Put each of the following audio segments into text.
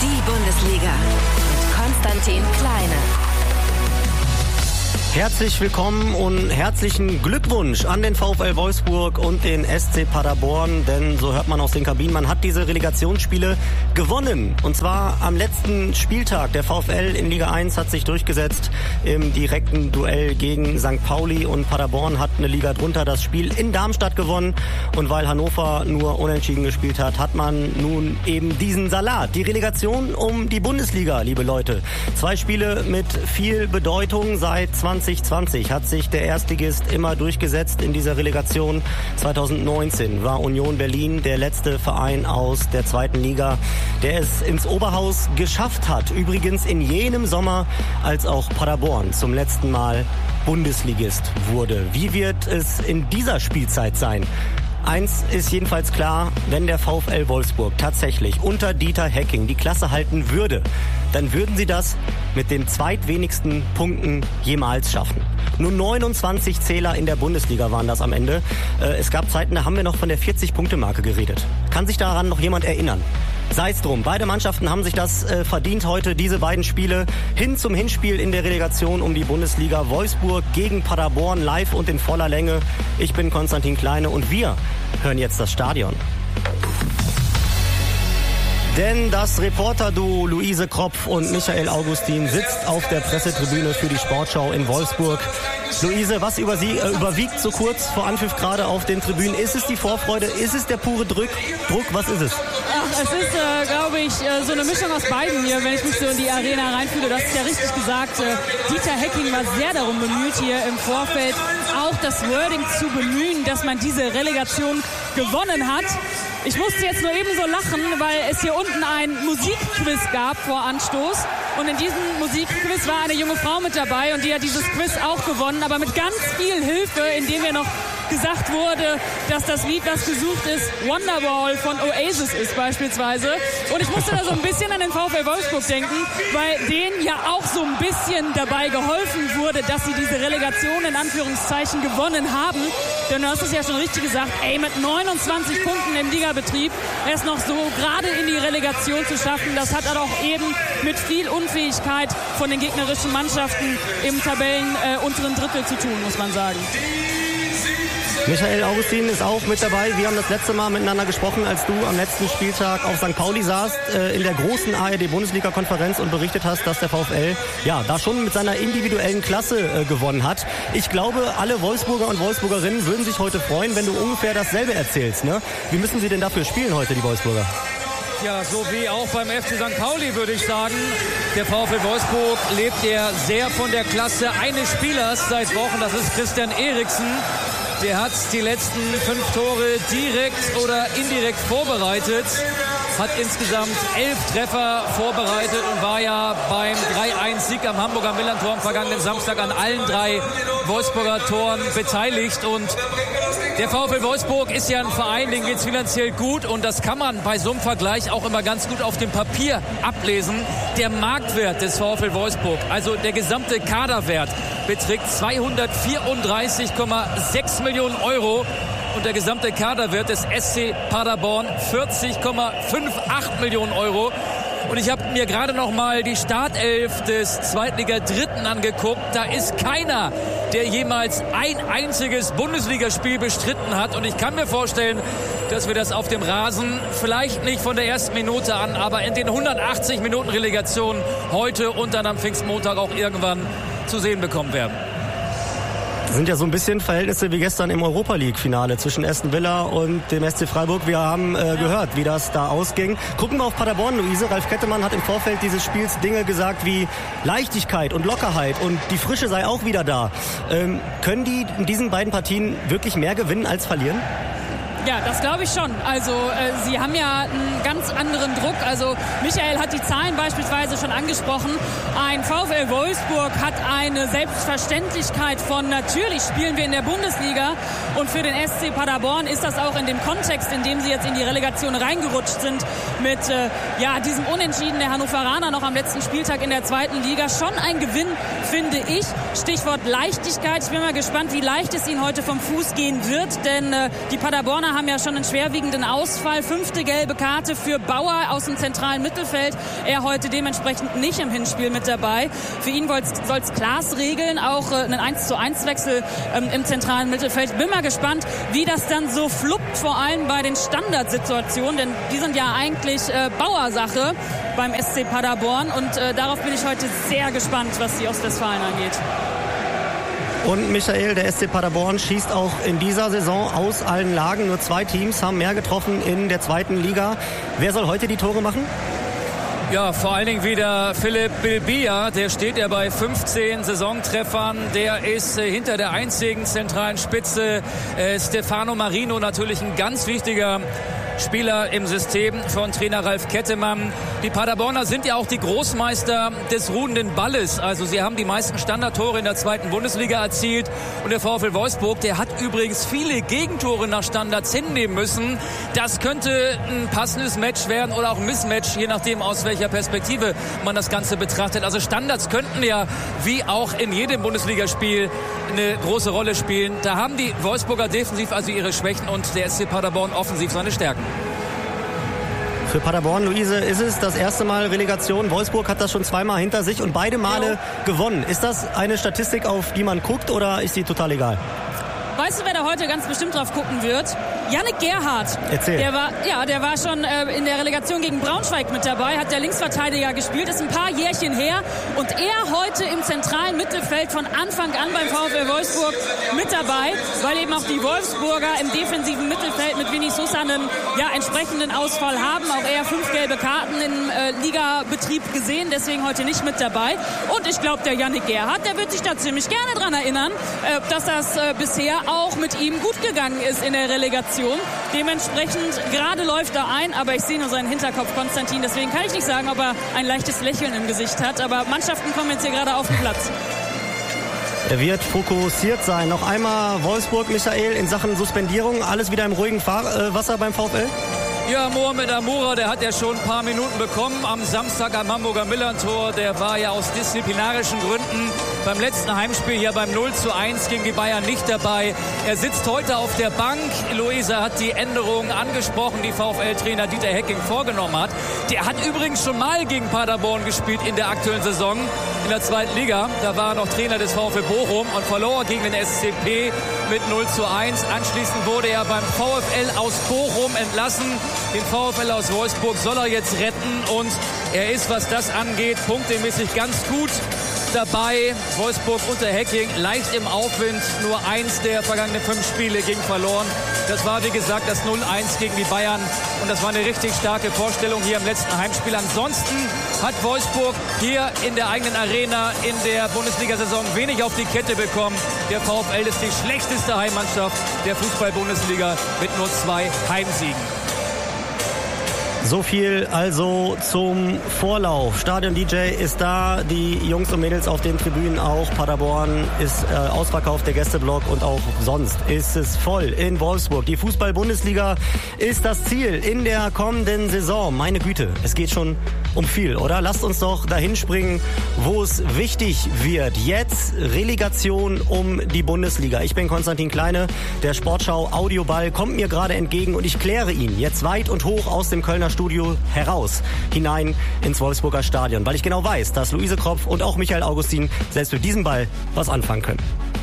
Die Bundesliga mit Konstantin Kleine. Herzlich willkommen und herzlichen Glückwunsch an den VfL Wolfsburg und den SC Paderborn, denn so hört man aus den Kabinen, man hat diese Relegationsspiele gewonnen. Und zwar am letzten Spieltag. Der VfL in Liga 1 hat sich durchgesetzt im direkten Duell gegen St. Pauli und Paderborn hat eine Liga drunter das Spiel in Darmstadt gewonnen. Und weil Hannover nur unentschieden gespielt hat, hat man nun eben diesen Salat. Die Relegation um die Bundesliga, liebe Leute. 2 Spiele mit viel Bedeutung. Seit 2020 hat sich der Erstligist immer durchgesetzt in dieser Relegation. 2019 war Union Berlin der letzte Verein aus der 2. Liga, der es ins Oberhaus geschafft hat. Übrigens in jenem Sommer, als auch Paderborn zum letzten Mal Bundesligist wurde. Wie wird es in dieser Spielzeit sein? Eins ist jedenfalls klar, wenn der VfL Wolfsburg tatsächlich unter Dieter Hecking die Klasse halten würde, dann würden sie das mit den zweitwenigsten Punkten jemals schaffen. Nur 29 Zähler in der Bundesliga waren das am Ende. Es gab Zeiten, da haben wir noch von der 40-Punkte-Marke geredet. Kann sich daran noch jemand erinnern? Sei es drum. Beide Mannschaften haben sich das verdient heute, diese beiden Spiele hin zum Hinspiel in der Relegation um die Bundesliga. Wolfsburg gegen Paderborn live und in voller Länge. Ich bin Konstantin Kleine und wir hören jetzt das Stadion. Denn das Reporterduo Luise Kropf und Michael Augustin sitzt auf der Pressetribüne für die Sportschau in Wolfsburg. Luise, was überwiegt so kurz vor Anpfiff gerade auf den Tribünen? Ist es die Vorfreude? Ist es der pure Druck? Was ist es? Ach, es ist, glaube ich, so eine Mischung aus beiden hier, wenn ich mich so in die Arena reinfühle. Das ist ja richtig gesagt. Dieter Hecking war sehr darum bemüht, hier im Vorfeld auch das Wording zu bemühen, dass man diese Relegation gewonnen hat. Ich musste jetzt nur eben so lachen, weil es hier unten ein Musikquiz gab vor Anstoß. Und in diesem Musikquiz war eine junge Frau mit dabei und die hat dieses Quiz auch gewonnen, aber mit ganz viel Hilfe, indem mir noch gesagt wurde, dass das Lied, das gesucht ist, Wonderwall von Oasis ist beispielsweise. Und ich musste da so ein bisschen an den VfL Wolfsburg denken, weil denen ja auch so ein bisschen dabei geholfen wurde, dass sie diese Relegation in Anführungszeichen gewonnen haben. Denn du hast es ja schon richtig gesagt, mit 29 Punkten im Ligabetrieb es noch so gerade in die Relegation zu schaffen, das hat auch eben mit viel Unfähigkeit von den gegnerischen Mannschaften im unteren Drittel zu tun, muss man sagen. Michael Augustin ist auch mit dabei. Wir haben das letzte Mal miteinander gesprochen, als du am letzten Spieltag auf St. Pauli saßt, in der großen ARD-Bundesliga-Konferenz und berichtet hast, dass der VfL da schon mit seiner individuellen Klasse gewonnen hat. Ich glaube, alle Wolfsburger und Wolfsburgerinnen würden sich heute freuen, wenn du ungefähr dasselbe erzählst, ne? Wie müssen sie denn dafür spielen heute, die Wolfsburger? Ja, so wie auch beim FC St. Pauli, würde ich sagen. Der VfL Wolfsburg lebt ja sehr von der Klasse eines Spielers seit Wochen, das ist Christian Eriksen. Der hat die letzten 5 Tore direkt oder indirekt vorbereitet, hat insgesamt 11 Treffer vorbereitet und war ja beim 3-1-Sieg am Hamburger Millerntor am vergangenen Samstag an allen 3 Wolfsburger Toren beteiligt. Und der VfL Wolfsburg ist ja ein Verein, den geht es finanziell gut und das kann man bei so einem Vergleich auch immer ganz gut auf dem Papier ablesen. Der Marktwert des VfL Wolfsburg, also der gesamte Kaderwert, beträgt 234,6 Millionen Euro und der gesamte Kaderwert des SC Paderborn 40,58 Millionen Euro. Und ich habe mir gerade noch mal die Startelf des Zweitliga-Dritten angeguckt. Da ist keiner, der jemals ein einziges Bundesligaspiel bestritten hat. Und ich kann mir vorstellen, dass wir das auf dem Rasen vielleicht nicht von der ersten Minute an, aber in den 180 Minuten Relegation heute und dann am Pfingstmontag auch irgendwann zu sehen bekommen werden. Das sind ja so ein bisschen Verhältnisse wie gestern im Europa-League-Finale zwischen Aston Villa und dem SC Freiburg. Wir haben gehört, wie das da ausging. Gucken wir auf Paderborn, Luise. Ralf Kettemann hat im Vorfeld dieses Spiels Dinge gesagt wie Leichtigkeit und Lockerheit und die Frische sei auch wieder da. Können die in diesen beiden Partien wirklich mehr gewinnen als verlieren? Ja, das glaube ich schon. Also sie haben ja einen ganz anderen Druck. Also Michael hat die Zahlen beispielsweise schon angesprochen. Ein VfL Wolfsburg hat eine Selbstverständlichkeit von natürlich spielen wir in der Bundesliga. Und für den SC Paderborn ist das auch in dem Kontext, in dem sie jetzt in die Relegation reingerutscht sind, mit diesem Unentschieden der Hannoveraner noch am letzten Spieltag in der 2. Liga schon ein Gewinn, finde ich. Stichwort Leichtigkeit. Ich bin mal gespannt, wie leicht es ihnen heute vom Fuß gehen wird. Denn die Paderborner Paderborner haben ja schon einen schwerwiegenden Ausfall. 5. gelbe Karte für Bauer aus dem zentralen Mittelfeld. Er heute dementsprechend nicht im Hinspiel mit dabei. Für ihn soll es Klaas regeln, auch einen 1:1-Wechsel im zentralen Mittelfeld. Bin mal gespannt, wie das dann so fluppt, vor allem bei den Standardsituationen, denn die sind ja eigentlich Bauersache beim SC Paderborn und darauf bin ich heute sehr gespannt, was die Ostwestfalen angeht. Und Michael, der SC Paderborn schießt auch in dieser Saison aus allen Lagen. Nur 2 Teams haben mehr getroffen in der 2. Liga. Wer soll heute die Tore machen? Ja, vor allen Dingen wieder Philipp Bilbia. Der steht ja bei 15 Saisontreffern. Der ist hinter der einzigen zentralen Spitze Stefano Marino, natürlich ein ganz wichtiger Spieler im System von Trainer Ralf Kettemann. Die Paderborner sind ja auch die Großmeister des ruhenden Balles. Also sie haben die meisten Standardtore in der 2. Bundesliga erzielt. Und der VfL Wolfsburg, der hat übrigens viele Gegentore nach Standards hinnehmen müssen. Das könnte ein passendes Match werden oder auch ein Mismatch, je nachdem aus welcher Perspektive man das Ganze betrachtet. Also Standards könnten ja, wie auch in jedem Bundesligaspiel, eine große Rolle spielen. Da haben die Wolfsburger defensiv also ihre Schwächen und der SC Paderborn offensiv seine Stärken. Für Paderborn, Luise, ist es das erste Mal Relegation. Wolfsburg hat das schon 2-mal hinter sich und beide Male gewonnen. Ist das eine Statistik, auf die man guckt, oder ist die total egal? Weißt du, wer da heute ganz bestimmt drauf gucken wird? Yannick Gerhardt. Erzähl. Der war schon in der Relegation gegen Braunschweig mit dabei, hat der Linksverteidiger gespielt, ist ein paar Jährchen her. Und er heute im zentralen Mittelfeld von Anfang an beim VfL Wolfsburg mit dabei, weil eben auch die Wolfsburger im defensiven Mittelfeld mit Vinny Sosa einen entsprechenden Ausfall haben. Auch er 5 gelbe Karten im Ligabetrieb gesehen, deswegen heute nicht mit dabei. Und ich glaube, der Yannick Gerhardt, der wird sich da ziemlich gerne dran erinnern, dass das bisher auch mit ihm gut gegangen ist in der Relegation. Dementsprechend gerade läuft er ein, aber ich sehe nur seinen Hinterkopf, Konstantin. Deswegen kann ich nicht sagen, ob er ein leichtes Lächeln im Gesicht hat. Aber Mannschaften kommen jetzt hier gerade auf den Platz. Er wird fokussiert sein. Noch einmal Wolfsburg, Michael, in Sachen Suspendierung. Alles wieder im ruhigen Wasser beim VfL? Ja, Mohamed Amoura, der hat ja schon ein paar Minuten bekommen am Samstag am Hamburger Millerntor. Der war ja aus disziplinarischen Gründen beim letzten Heimspiel hier beim 0:1 gegen die Bayern nicht dabei. Er sitzt heute auf der Bank. Luisa hat die Änderungen angesprochen, die VfL-Trainer Dieter Hecking vorgenommen hat. Der hat übrigens schon mal gegen Paderborn gespielt in der aktuellen Saison in der 2. Liga. Da war er noch Trainer des VfL Bochum und verlor gegen den SCP mit 0:1. Anschließend wurde er beim VfL aus Bochum entlassen. Den VfL aus Wolfsburg soll er jetzt retten und er ist, was das angeht, punktemäßig ganz gut dabei. Wolfsburg unter Hecking leicht im Aufwind, nur 1 der vergangenen 5 Spiele gegen verloren. Das war, wie gesagt, das 0:1 gegen die Bayern und das war eine richtig starke Vorstellung hier im letzten Heimspiel. Ansonsten hat Wolfsburg hier in der eigenen Arena in der Bundesliga-Saison wenig auf die Kette bekommen. Der VfL ist die schlechteste Heimmannschaft der Fußball-Bundesliga mit nur 2 Heimsiegen. So viel also zum Vorlauf. Stadion-DJ ist da, die Jungs und Mädels auf den Tribünen auch. Paderborn ist ausverkauft, der Gästeblock, und auch sonst ist es voll in Wolfsburg. Die Fußball-Bundesliga ist das Ziel in der kommenden Saison. Meine Güte, es geht schon um viel, oder? Lasst uns doch dahin springen, wo es wichtig wird. Jetzt Relegation um die Bundesliga. Ich bin Konstantin Kleine, der Sportschau Audioball kommt mir gerade entgegen und ich kläre ihn jetzt weit und hoch aus dem Kölner Studio heraus, hinein ins Wolfsburger Stadion, weil ich genau weiß, dass Luise Kropf und auch Michael Augustin selbst mit diesem Ball was anfangen können.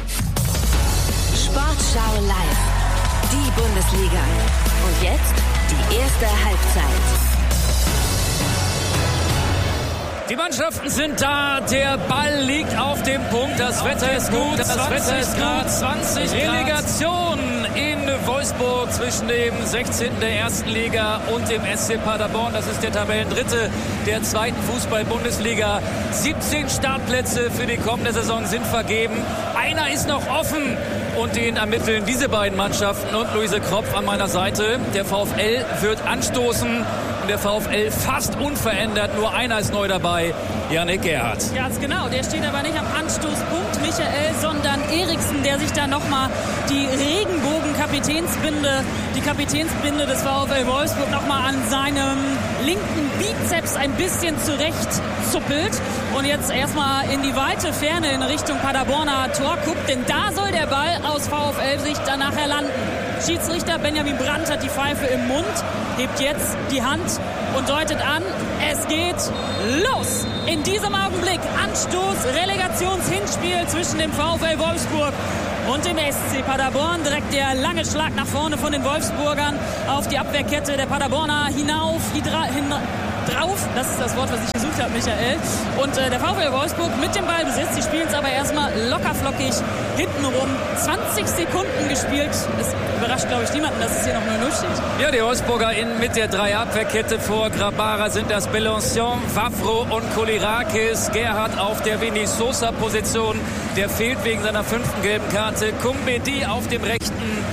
Sportschau live, die Bundesliga. Und jetzt die erste Halbzeit. Die Mannschaften sind da, der Ball liegt auf dem Punkt, das Wetter ist gut, das Wetter ist gut, 20 Relegation in Wolfsburg zwischen dem 16. der 1. Liga und dem SC Paderborn. Das ist der Tabellendritte der 2. Fußball-Bundesliga. 17 Startplätze für die kommende Saison sind vergeben. Einer ist noch offen und den ermitteln diese beiden Mannschaften und Luise Kropf an meiner Seite. Der VfL wird anstoßen. Der VfL fast unverändert, nur einer ist neu dabei, Yannick Gerhardt. Ja, ganz genau, der steht aber nicht am Anstoßpunkt, Michael, sondern Eriksen, der sich da nochmal die Regenbogen-Kapitänsbinde, die Kapitänsbinde des VfL Wolfsburg nochmal an seinem linken Bizeps ein bisschen zurecht zuppelt und jetzt erstmal in die weite Ferne in Richtung Paderborner Tor guckt, denn da soll der Ball aus VfL-Sicht dann nachher landen. Schiedsrichter Benjamin Brandt hat die Pfeife im Mund, hebt jetzt die Hand und deutet an, es geht los. In diesem Augenblick Anstoß, Relegationshinspiel zwischen dem VfL Wolfsburg und dem SC Paderborn. Direkt der lange Schlag nach vorne von den Wolfsburgern auf die Abwehrkette der Paderborner hinauf, drauf. Das ist das Wort, was ich gesucht habe, Michael. Und der VfL Wolfsburg mit dem Ballbesitz. Die spielen es aber erstmal lockerflockig hintenrum. 20 Sekunden gespielt. Es überrascht, glaube ich, niemanden, dass es hier noch 0-0 steht. Ja, die Wolfsburger mit der Dreierabwehrkette vor Grabara sind das Bellancion, Wavro und Kolirakis. Gerhard auf der Vini Sosa-Position. Der fehlt wegen seiner 5. gelben Karte. Kumbedi auf dem rechten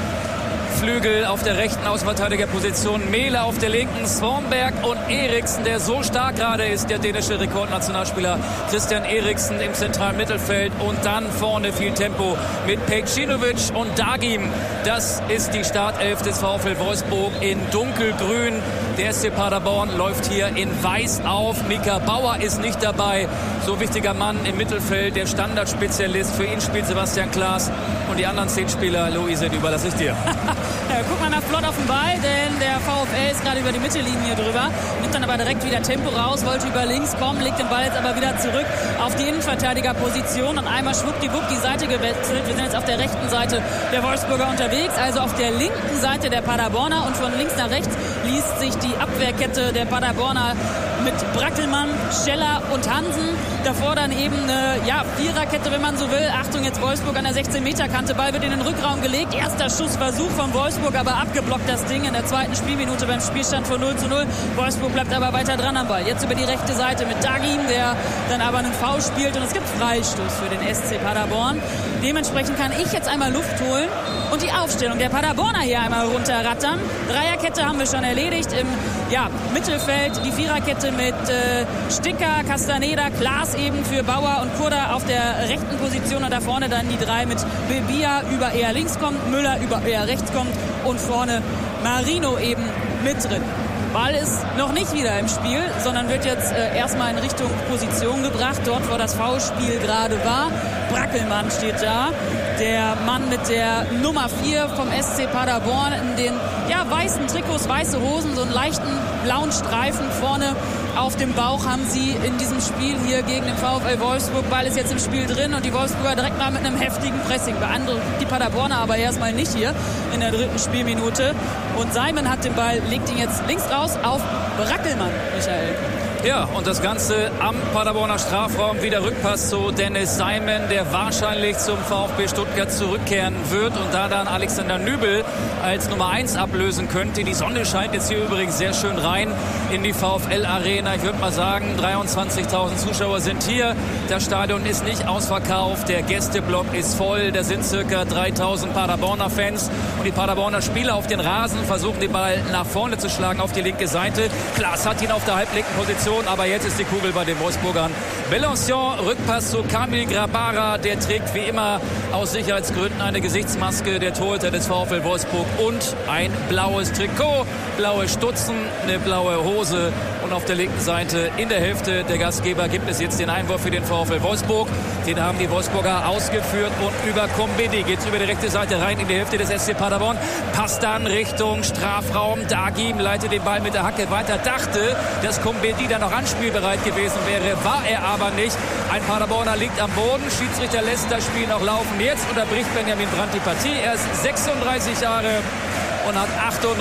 Flügel, auf der rechten Außenverteidigerposition. Mehle auf der linken, Svanberg und Eriksen, der so stark gerade ist, der dänische Rekordnationalspieler Christian Eriksen im zentralen Mittelfeld. Und dann vorne viel Tempo mit Pejcinovic und Dagim. Das ist die Startelf des VfL Wolfsburg in dunkelgrün. Der SC Paderborn läuft hier in weiß auf. Mika Bauer ist nicht dabei. So wichtiger Mann im Mittelfeld, der Standardspezialist. Für ihn spielt Sebastian Klaas. Und die anderen 10 Spieler, Luise, die überlasse ich dir. Ja, guck mal nach flott auf den Ball, denn der VfL ist gerade über die Mittellinie drüber, nimmt dann aber direkt wieder Tempo raus, wollte über links kommen, legt den Ball jetzt aber wieder zurück auf die Innenverteidigerposition und einmal schwuppdiwupp die Seite gewechselt. Wir sind jetzt auf der rechten Seite der Wolfsburger unterwegs, also auf der linken Seite der Paderborner, und von links nach rechts liest sich die Abwehrkette der Paderborner mit Brackelmann, Scheller und Hansen. Davor dann eben eine Viererkette, wenn man so will. Achtung, jetzt Wolfsburg an der 16-Meter-Kante. Ball wird in den Rückraum gelegt. Erster Schussversuch von Wolfsburg, aber abgeblockt das Ding in der 2. Spielminute beim Spielstand von 0-0. Wolfsburg bleibt aber weiter dran am Ball. Jetzt über die rechte Seite mit Dagim, der dann aber einen Foul spielt. Und es gibt Freistoß für den SC Paderborn. Dementsprechend kann ich jetzt einmal Luft holen und die Aufstellung der Paderborner hier einmal runterrattern. Dreierkette haben wir schon erledigt. Im Mittelfeld die Viererkette mit Sticker, Castaneda, Klaas eben für Bauer und Kurda auf der rechten Position, und da vorne dann die 3 mit Bilbia über eher links kommt, Müller über eher rechts kommt und vorne Marino eben mit drin. Ball ist noch nicht wieder im Spiel, sondern wird jetzt erstmal in Richtung Position gebracht, dort wo das Foulspiel gerade war. Brackelmann steht da, der Mann mit der Nummer 4 vom SC Paderborn in den weißen Trikots, weiße Hosen, so einen leichten blauen Streifen vorne auf dem Bauch haben sie in diesem Spiel hier gegen den VfL Wolfsburg. Ball ist jetzt im Spiel drin und die Wolfsburger direkt mal mit einem heftigen Pressing. Beeindruckt die Paderborner aber erstmal nicht hier in der 3. Spielminute. Und Simon hat den Ball, legt ihn jetzt links raus auf Brackelmann, Michael. Ja, und das Ganze am Paderborner Strafraum. Wieder Rückpass zu Dennis Simon, der wahrscheinlich zum VfB Stuttgart zurückkehren wird und da dann Alexander Nübel als Nummer 1 ablösen könnte. Die Sonne scheint jetzt hier übrigens sehr schön rein in die VfL-Arena. Ich würde mal sagen, 23.000 Zuschauer sind hier. Das Stadion ist nicht ausverkauft. Der Gästeblock ist voll. Da sind circa 3.000 Paderborner Fans. Und die Paderborner Spieler auf den Rasen versuchen, den Ball nach vorne zu schlagen auf die linke Seite. Klaas hat ihn auf der halblinken Position. Aber jetzt ist die Kugel bei den Wolfsburgern. Bellancion, Rückpass zu Kamil Grabara. Der trägt wie immer aus Sicherheitsgründen eine Gesichtsmaske. Der Torhüter des VfL Wolfsburg und ein blaues Trikot, blaue Stutzen, eine blaue Hose. Und auf der linken Seite in der Hälfte der Gastgeber gibt es jetzt den Einwurf für den VfL Wolfsburg. Den haben die Wolfsburger ausgeführt und über Kumbedi geht es über die rechte Seite rein in die Hälfte des SC Paderborn. Passt dann Richtung Strafraum. Dagim leitet den Ball mit der Hacke weiter. Dachte, dass Kumbedi dann noch anspielbereit gewesen wäre. War er aber nicht. Ein Paderborner liegt am Boden. Schiedsrichter lässt das Spiel noch laufen. Jetzt unterbricht Benjamin Brandt die Partie. Er ist 36 Jahre und hat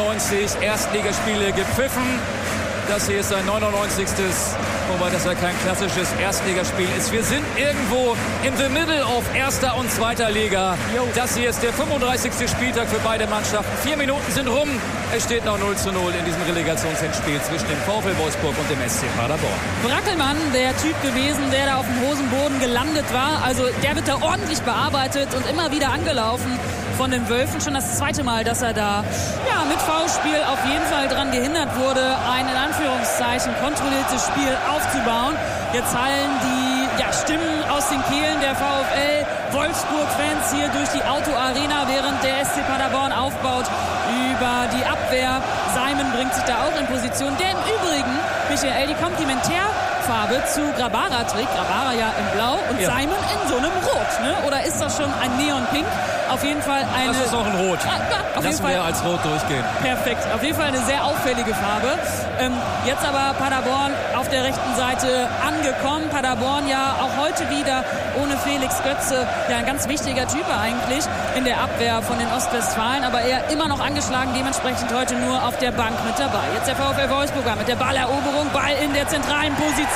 98 Erstligaspiele gepfiffen. Das hier ist sein 99. Wobei das ja kein klassisches Erstligaspiel ist. Wir sind irgendwo in the middle of 1. und 2. Liga. Das hier ist der 35. Spieltag für beide Mannschaften. 4 Minuten sind rum. Es steht noch 0-0 in diesem Relegationsendspiel zwischen dem VfL Wolfsburg und dem SC Paderborn. Brackelmann, der Typ gewesen, der da auf dem Hosenboden gelandet war. Also der wird da ordentlich bearbeitet und immer wieder angelaufen von den Wölfen. Schon das 2. Mal, dass er da mit Foulspiel auf jeden Fall dran gehindert wurde, ein in Anführungszeichen kontrolliertes Spiel aufzubauen. Jetzt hallen die Stimmen aus den Kehlen der VfL Wolfsburg-Fans hier durch die Auto-Arena, während der SC Paderborn aufbaut über die Abwehr. Simon bringt sich da auch in Position, der im Übrigen, Michael, die Komplementär Farbfarbe zu Grabara trägt. Grabara ja in Blau und Simon in so einem Rot. Ne? Oder ist das schon ein Neonpink? Auf jeden Fall eine... Das ist auch ein Rot. Lassen wir als Rot durchgehen. Perfekt. Auf jeden Fall eine sehr auffällige Farbe. Jetzt aber Paderborn auf der rechten Seite angekommen. Paderborn ja auch heute wieder ohne Felix Götze. Ja, ein ganz wichtiger Typ eigentlich in der Abwehr von den Ostwestfalen. Aber er immer noch angeschlagen, dementsprechend heute nur auf der Bank mit dabei. Jetzt der VfL Wolfsburger mit der Balleroberung. Ball in der zentralen Position.